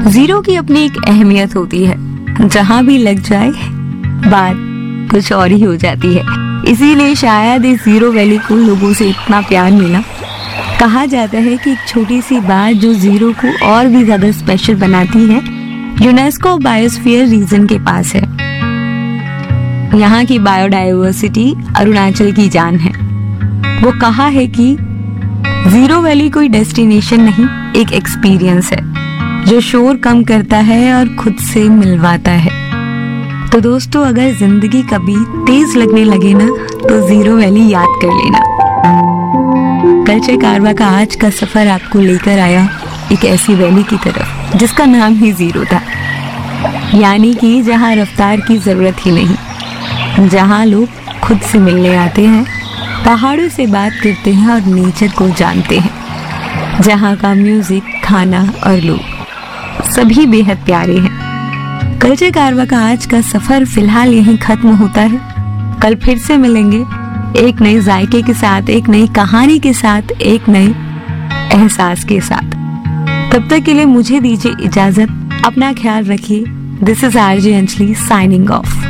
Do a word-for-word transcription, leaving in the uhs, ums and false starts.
Zero की अपनी एक अहमियत होती है, जहां भी लग जाए बात कुछ और ही हो जाती है। इसीलिए शायद इस जीरो वैली को लोगों से इतना प्यार मिला। कहा जाता है कि एक छोटी सी बात जो जीरो को और भी ज्यादा स्पेशल बनाती है, यूनेस्को बायोस्फीयर रीजन के पास है। यहाँ की बायोडायवर्सिटी अरुणाचल की जान है। वो कहा है कि जीरो वैली कोई डेस्टिनेशन नहीं, एक एक्सपीरियंस है जो शोर कम करता है और खुद से मिलवाता है। तो दोस्तों, अगर जिंदगी कभी तेज लगने लगे ना, तो जीरो वैली याद कर लेना। कल्चर कारवा का आज का सफर आपको लेकर आया एक ऐसी वैली की तरफ जिसका नाम ही जीरो था, यानी कि जहाँ रफ्तार की जरूरत ही नहीं, जहाँ लोग खुद से मिलने आते हैं, पहाड़ों से बात करते हैं और नेचर को जानते हैं, जहाँ का म्यूजिक, खाना और लोग सभी बेहद प्यारे हैं। कल्चर कारवा का आज का सफर फिलहाल यहीं खत्म होता है। कल फिर से मिलेंगे एक नए जायके के साथ, एक नई कहानी के साथ, एक नए एहसास के साथ। तब तक के लिए मुझे दीजिए इजाजत। अपना ख्याल रखिए। This is RJ Anjali signing off.